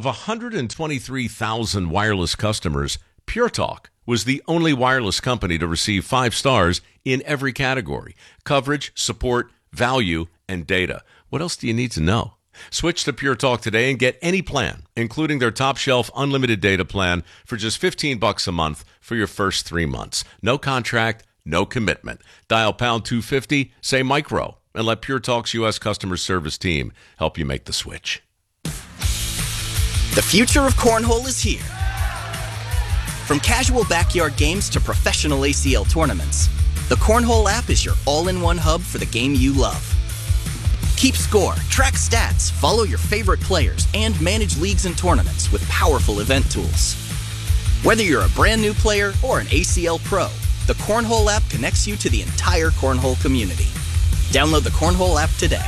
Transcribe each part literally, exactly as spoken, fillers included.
one hundred twenty-three thousand wireless customers, Pure Talk was the only wireless company to receive five stars in every category: coverage, support, value, and data. What else do you need to know? Switch to Pure Talk today and get any plan, including their top shelf unlimited data plan, for just fifteen bucks a month for your first three months. No contract, no commitment. Dial pound two fifty, say micro, and let Pure Talk's U S customer service team help you make the switch. The future of cornhole is here. From casual backyard games to professional A C L tournaments, the Cornhole app is your all-in-one hub for the game you love. Keep score, track stats, follow your favorite players, and manage leagues and tournaments with powerful event tools. Whether you're a brand new player or an A C L pro, the Cornhole app connects you to the entire cornhole community. Download the Cornhole app today.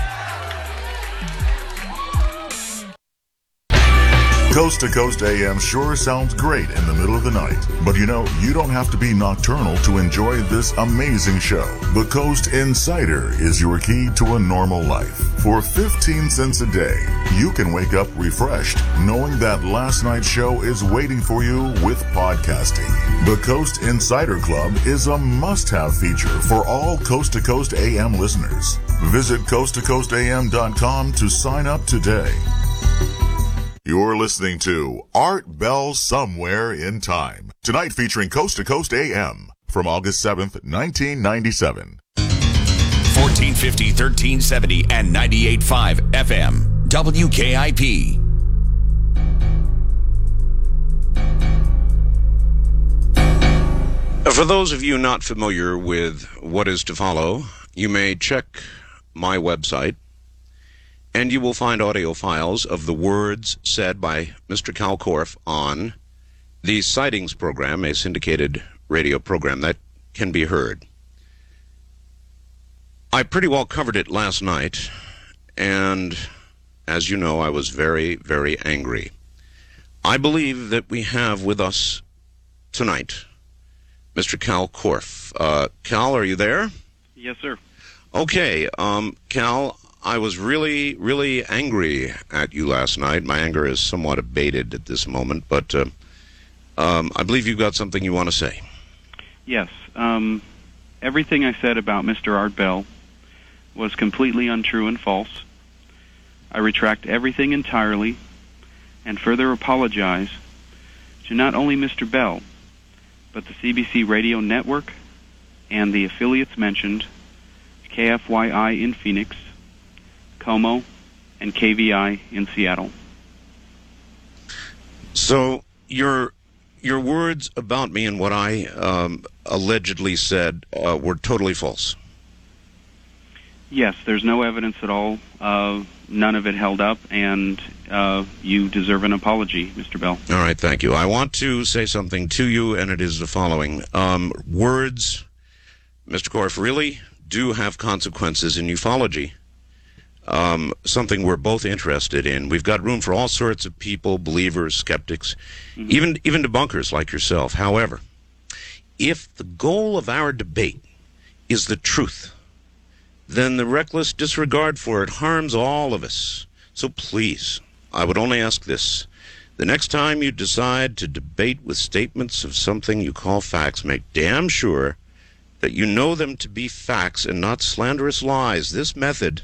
Coast to Coast A M sure sounds great in the middle of the night. But you know, you don't have to be nocturnal to enjoy this amazing show. The Coast Insider is your key to a normal life. For fifteen cents a day, you can wake up refreshed, knowing that last night's show is waiting for you with podcasting. The Coast Insider Club is a must-have feature for all Coast to Coast A M listeners. Visit coast to coast a m dot com to sign up today. You're listening to Art Bell Somewhere in Time. Tonight featuring Coast to Coast A M from August seventh, nineteen ninety-seven. fourteen fifty, thirteen seventy, and ninety-eight point five F M. W K I P. For those of you not familiar with what is to follow, you may check my website, and you will find audio files of the words said by Mister Cal Korff on the Sightings program, a syndicated radio program that can be heard. I pretty well covered it last night, and as you know, I was very, very angry. I believe that we have with us tonight Mister Cal Korff. Uh, Cal, are you there? Yes, sir. Okay, um, Cal, I was really, really angry at you last night. My anger is somewhat abated at this moment, but uh, um, I believe you've got something you want to say. Yes. Um, everything I said about Mister Art Bell was completely untrue and false. I retract everything entirely and further apologize to not only Mister Bell, but the C B C Radio Network and the affiliates mentioned, K F Y I in Phoenix, Como, and K V I in Seattle. So your your words about me and what I um, allegedly said uh, were totally false. Yes, there's no evidence at all. Uh, none of it held up, and uh, you deserve an apology, Mister Bell. All right, thank you. I want to say something to you, and it is the following. Um, words, Mister Korff, really do have consequences in ufology. Um, something we're both interested in. We've got room for all sorts of people, believers, skeptics, mm-hmm. even even debunkers like yourself. However, if the goal of our debate is the truth, then the reckless disregard for it harms all of us. So please, I would only ask this. The next time you decide to debate with statements of something you call facts, make damn sure that you know them to be facts and not slanderous lies. This method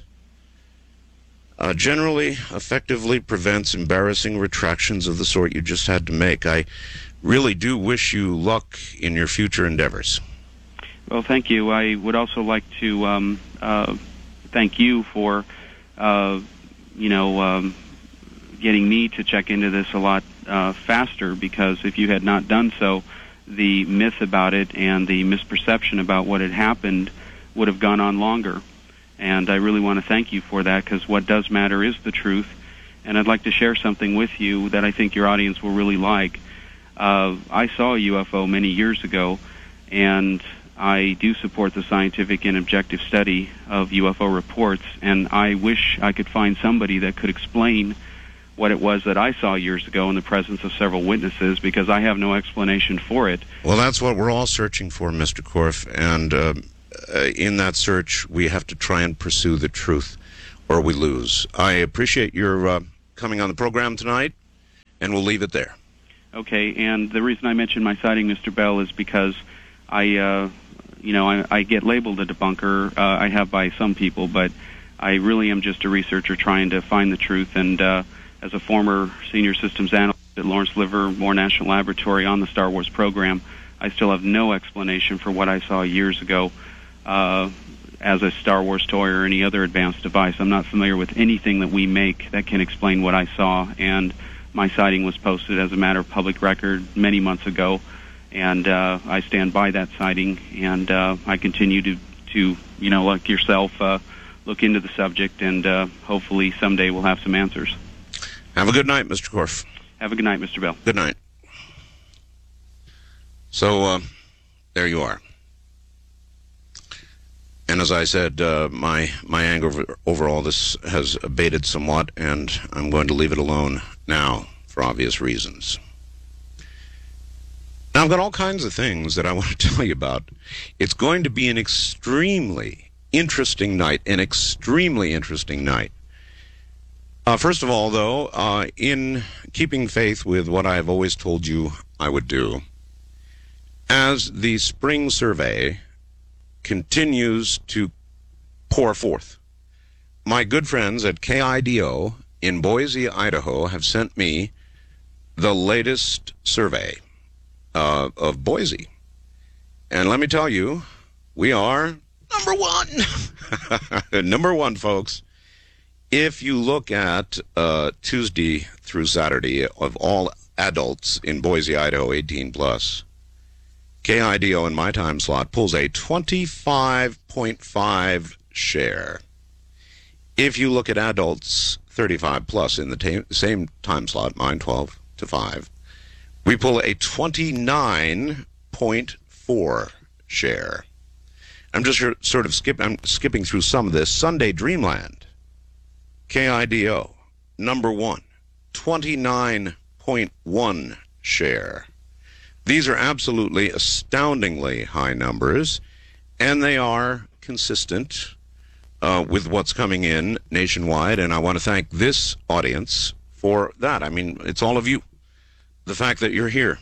Uh, generally, effectively prevents embarrassing retractions of the sort you just had to make. I really do wish you luck in your future endeavors. Well, thank you. I would also like to um, uh, thank you for, uh, you know, um, getting me to check into this a lot uh, faster, because if you had not done so, the myth about it and the misperception about what had happened would have gone on longer. And I really want to thank you for that, because what does matter is the truth. And I'd like to share something with you that I think your audience will really like. Uh, I saw a U F O many years ago, and I do support the scientific and objective study of U F O reports, and I wish I could find somebody that could explain what it was that I saw years ago in the presence of several witnesses, because I have no explanation for it. Well, that's what we're all searching for, Mister Korff, and uh, uh, in that search, we have to try and pursue the truth, or we lose. I appreciate your uh, coming on the program tonight, and we'll leave it there. Okay, and the reason I mentioned my sighting, Mister Bell, is because I, uh, you know, I, I get labeled a debunker. Uh, I have by some people, but I really am just a researcher trying to find the truth. And uh, as a former senior systems analyst at Lawrence Livermore National Laboratory on the Star Wars program, I still have no explanation for what I saw years ago uh, as a Star Wars toy or any other advanced device. I'm not familiar with anything that we make that can explain what I saw, and my sighting was posted as a matter of public record many months ago, and uh, I stand by that sighting, and uh, I continue to, to, you know, like yourself, uh, look into the subject, and uh, hopefully someday we'll have some answers. Have a good night, Mister Korf. Have a good night, Mister Bell. Good night. So, uh, there you are. And as I said, uh, my my anger over, over all this has abated somewhat, and I'm going to leave it alone now for obvious reasons. Now, I've got all kinds of things that I want to tell you about. It's going to be an extremely interesting night, an extremely interesting night. Uh, first of all, though, uh, in keeping faith with what I've always told you I would do, as the spring survey continues to pour forth, my good friends at K I D O in Boise, Idaho, have sent me the latest survey uh, of Boise. And let me tell you, we are number one. Number one, folks. If you look at uh, Tuesday through Saturday of all adults in Boise, Idaho, eighteen plus, K I D O in my time slot pulls a twenty-five point five share. If you look at adults thirty-five plus in the ta- same time slot, mine twelve to five, we pull a twenty-nine point four share. I'm just sort of skip, I'm skipping through some of this. Sunday Dreamland, K I D O, number one, twenty-nine point one share. These are absolutely astoundingly high numbers, and they are consistent uh, with what's coming in nationwide, and I want to thank this audience for that. I mean, it's all of you, the fact that you're here.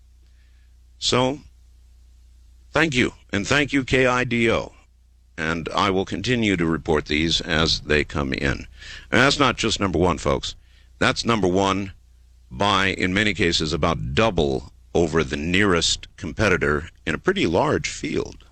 So, thank you, and thank you, K I D O, and I will continue to report these as they come in. And that's not just number one, folks. That's number one by, in many cases, about double over the nearest competitor in a pretty large field.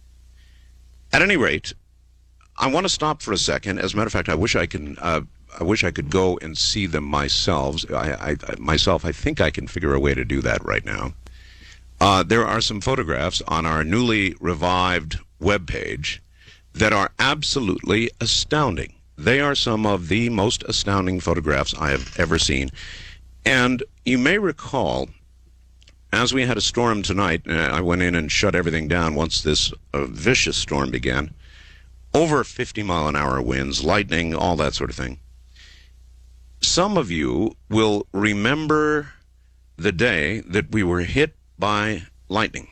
At any rate, I want to stop for a second. As a matter of fact, I wish I can. Uh, I wish I could go and see them myself. I, I, myself, I think I can figure a way to do that right now. Uh, there are some photographs on our newly revived webpage that are absolutely astounding. They are some of the most astounding photographs I have ever seen. And you may recall, as we had a storm tonight, uh, I went in and shut everything down once this uh, vicious storm began. Over fifty mile an hour winds, lightning, all that sort of thing. Some of you will remember the day that we were hit by lightning.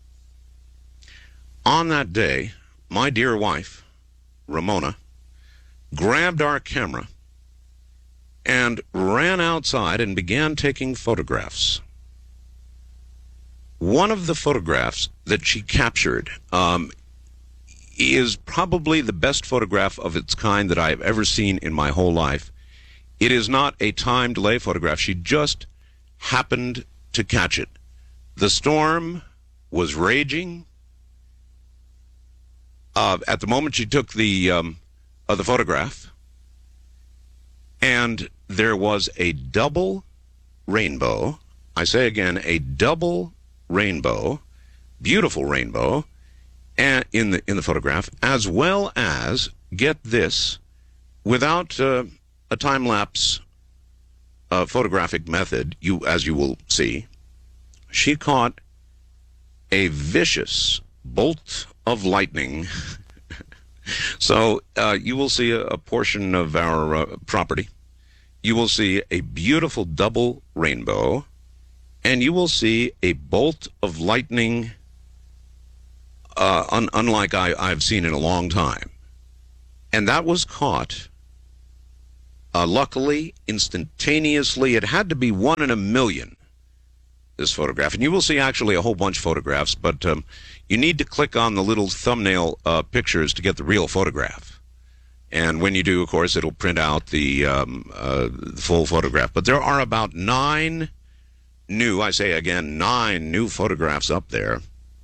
On that day, my dear wife, Ramona, grabbed our camera and ran outside and began taking photographs. One of the photographs that she captured um, is probably the best photograph of its kind that I've ever seen in my whole life. It is not a time delay photograph. She just happened to catch it. The storm was raging. Uh, at the moment she took the um, uh, the photograph, and there was a double rainbow. I say again, a double rainbow, beautiful rainbow, and in the in the photograph, as well as, get this, without uh, a time lapse uh, photographic method, you as you will see, she caught a vicious bolt of lightning. So uh, you will see a, a portion of our uh, property. You will see a beautiful double rainbow, and you will see a bolt of lightning uh, un- unlike I, I've seen in a long time. And that was caught Uh, luckily, instantaneously, it had to be one in a million, this photograph. And you will see actually a whole bunch of photographs, but um, you need to click on the little thumbnail uh, pictures to get the real photograph. And when you do, of course, it'll print out the, um, uh, the full photograph. But there are about nine new, I say again, nine new photographs up there.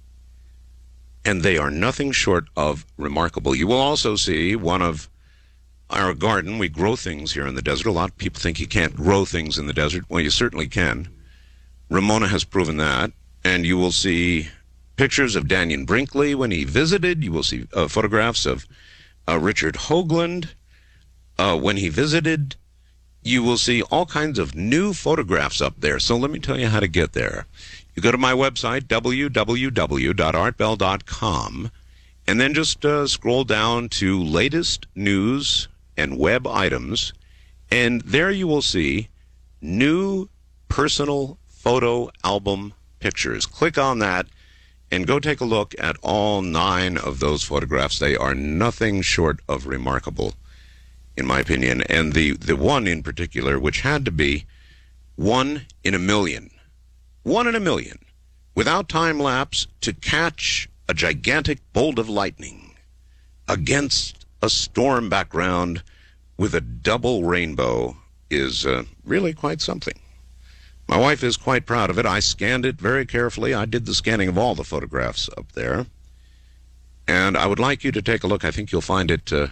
And they are nothing short of remarkable. You will also see one of our garden. We grow things here in the desert. A lot of people think you can't grow things in the desert. Well, you certainly can. Ramona has proven that. And you will see pictures of Daniel Brinkley when he visited. You will see uh, photographs of uh, Richard Hoagland uh, when he visited. You will see all kinds of new photographs up there. So let me tell you how to get there. You go to my website, w w w dot art bell dot com, and then just uh, scroll down to latest news and web items, and there you will see new personal photo album pictures. Click on that and go take a look at all nine of those photographs. They are nothing short of remarkable, in my opinion. And the, the one in particular, which had to be one in a million, one in a million, without time lapse, to catch a gigantic bolt of lightning against a storm background with a double rainbow is uh, really quite something. My wife is quite proud of it. I scanned it very carefully. I did the scanning of all the photographs up there. And I would like you to take a look. I think you'll find it uh,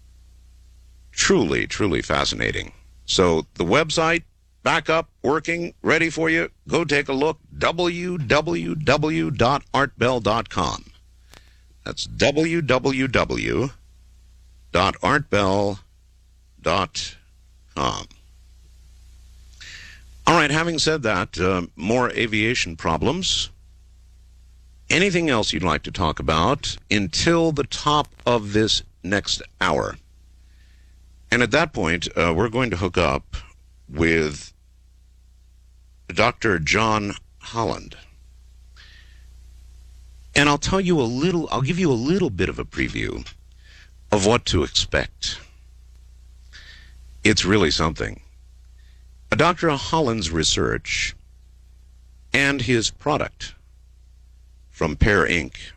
truly, truly fascinating. So the website, back up, working, ready for you. Go take a look. w w w dot art bell dot com. That's w w w dot art bell dot com. All right, having said that, uh, more aviation problems. Anything else you'd like to talk about until the top of this next hour? And at that point, uh, we're going to hook up with Doctor John Holland. And I'll tell you a little, I'll give you a little bit of a preview of what to expect. It's really something. Doctor Holland's research and his product from Pear Incorporated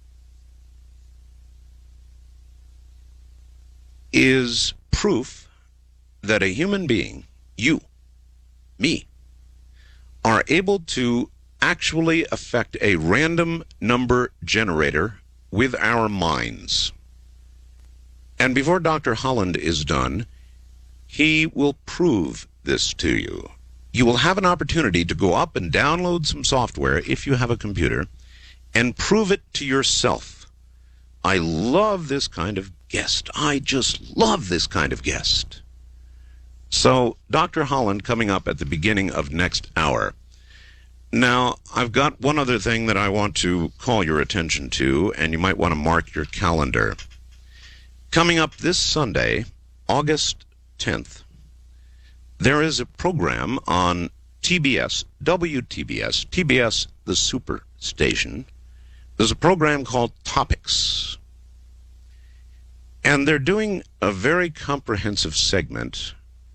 is proof that a human being, you, me, are able to actually affect a random number generator with our minds. And before Doctor Holland is done, he will prove this to you. You will have an opportunity to go up and download some software, if you have a computer, and prove it to yourself. I love this kind of guest. I just love this kind of guest. So, Doctor Holland coming up at the beginning of next hour. Now, I've got one other thing that I want to call your attention to, and you might want to mark your calendar. Coming up this Sunday, August tenth, there is a program on T B S, W T B S, T B S, the Super Station. There's a program called Topics. And they're doing a very comprehensive segment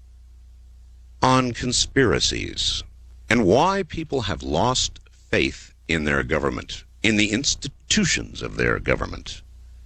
on conspiracies and why people have lost faith in their government, in the institutions of their government.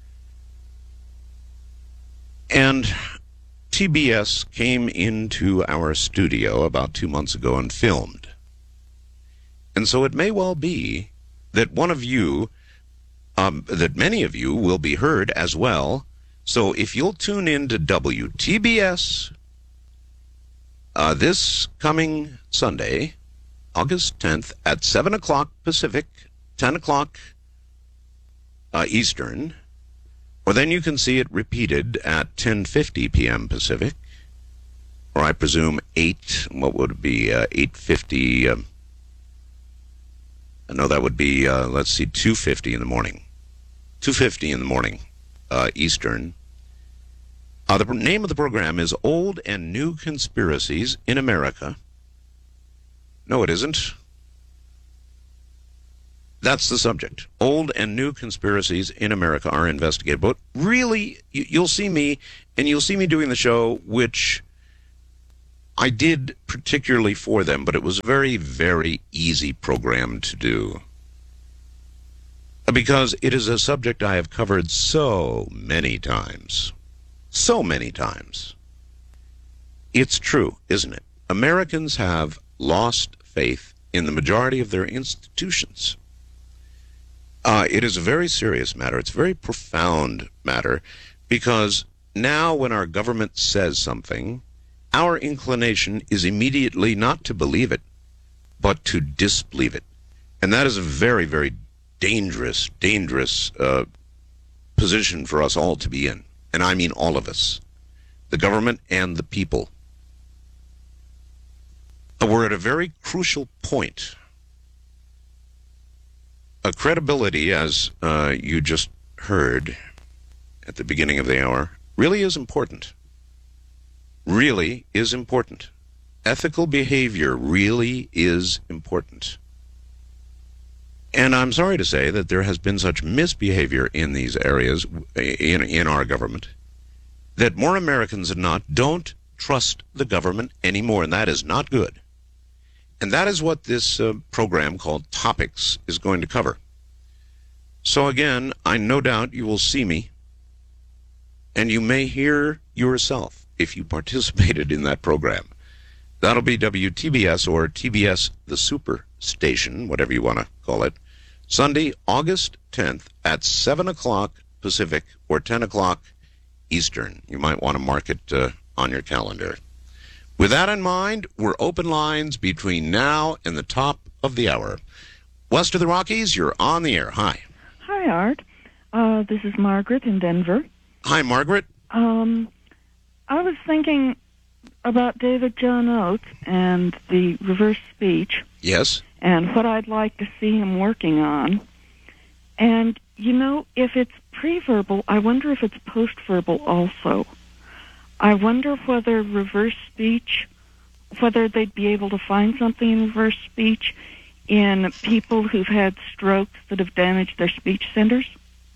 And T B S came into our studio about two months ago and filmed. And so it may well be that one of you, um, that many of you will be heard as well. So if you'll tune in to W T B S uh, this coming Sunday, August tenth, at seven o'clock Pacific, ten o'clock uh, Eastern, or then you can see it repeated at ten fifty p.m. Pacific, or I presume eight, what would it be, uh, eight fifty, um, I know that would be, uh, let's see, two fifty in the morning, two fifty in the morning, uh, Eastern. Uh, the name of the program is Old and New Conspiracies in America. No, it isn't. That's the subject. Old and new conspiracies in America are investigated. But really, you'll see me, and you'll see me doing the show, which I did particularly for them, but it was a very, very easy program to do. Because it is a subject I have covered so many times. So many times. It's true, isn't it? Americans have lost faith in the majority of their institutions. Uh, it is a very serious matter. It's a very profound matter, because now when our government says something, our inclination is immediately not to believe it, but to disbelieve it. And that is a very, very dangerous, dangerous uh, position for us all to be in. And I mean all of us, the government and the people. We're at a very crucial point. A credibility, as uh, you just heard at the beginning of the hour, really is important. Really is important. Ethical behavior really is important. And I'm sorry to say that there has been such misbehavior in these areas, in, in our government, that more Americans than not don't trust the government anymore, and that is not good. And that is what this uh, program called Topics is going to cover. So again, I no doubt you will see me, and you may hear yourself if you participated in that program. That'll be W T B S or T B S The Super Station, whatever you want to call it, Sunday, August tenth at seven o'clock Pacific or ten o'clock Eastern. You might want to mark it uh, on your calendar. With that in mind, we're open lines between now and the top of the hour. West of the Rockies, you're on the air. Hi. Hi, Art. Uh, this is Margaret in Denver. Hi, Margaret. Um, I was thinking about David John Oates and the reverse speech. Yes. And what I'd like to see him working on. And, you know, if it's pre-verbal, I wonder if it's post-verbal also. I wonder whether reverse speech, whether they'd be able to find something in reverse speech in people who've had strokes that have damaged their speech centers.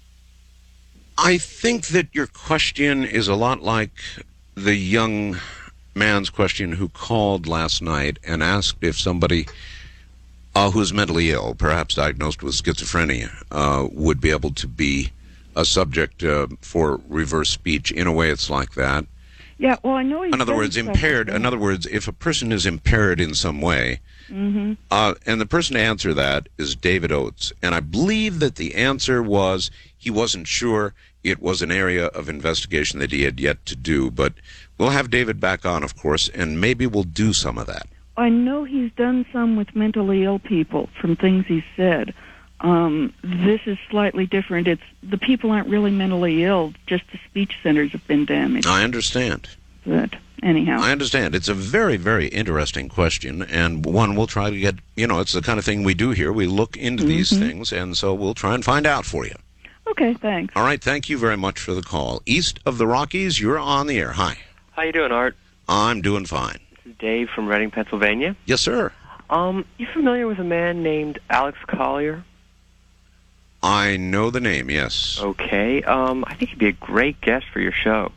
I think that your question is a lot like the young man's question who called last night and asked if somebody uh, who's mentally ill, perhaps diagnosed with schizophrenia, uh, would be able to be a subject uh, for reverse speech. In a way, it's like that. Yeah, well, I know he's... In other words, impaired. In other words, if a person is impaired in some way, mm-hmm. uh, and the person to answer that is David Oates, and I believe that the answer was he wasn't sure. It was an area of investigation that he had yet to do, but we'll have David back on, of course, and maybe we'll do some of that. I know he's done some with mentally ill people from things he's said. Um, this is slightly different. It's the people aren't really mentally ill, just the speech centers have been damaged. I understand. But anyhow. I understand. It's a very, very interesting question, and one we'll try to get, you know, it's the kind of thing we do here. We look into mm-hmm. these things, and so we'll try and find out for you. Okay, thanks. All right, thank you very much for the call. East of the Rockies, you're on the air. Hi. How you doing, Art? I'm doing fine. This is Dave from Reading, Pennsylvania. Yes, sir. Um, you familiar with a man named Alex Collier? I know the name, yes. Okay. Um, I think he'd be a great guest for your show.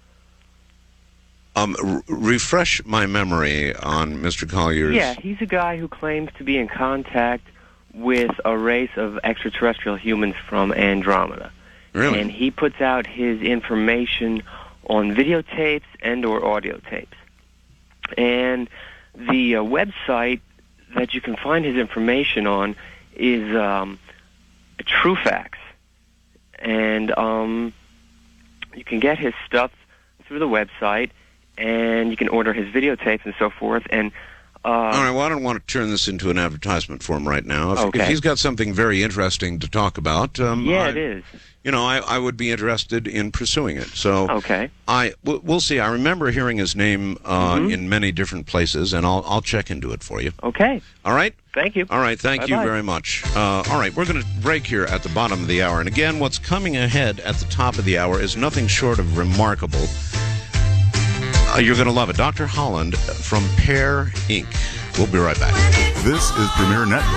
Um, r- refresh my memory on Mister Collier's... Yeah, he's a guy who claims to be in contact with a race of extraterrestrial humans from Andromeda. Really? And he puts out his information on videotapes and or audio tapes. And the uh, website that you can find his information on is um, TrueFacts. And um, you can get his stuff through the website, and you can order his videotapes and so forth. And uh, all right, well, I don't want to turn this into an advertisement for him right now. If, okay. if he's got something very interesting to talk about, um, yeah, I, it is. You know, I, I would be interested in pursuing it. So, okay, I we'll, we'll see. I remember hearing his name uh, mm-hmm. in many different places, and I'll I'll check into it for you. Okay. All right. Thank you. All right. Thank Bye-bye. you very much. Uh, all right, we're going to break here at the bottom of the hour, and again, what's coming ahead at the top of the hour is nothing short of remarkable. Uh, you're going to love it. Doctor Holland from Pear Incorporated. We'll be right back. This is Premier Network.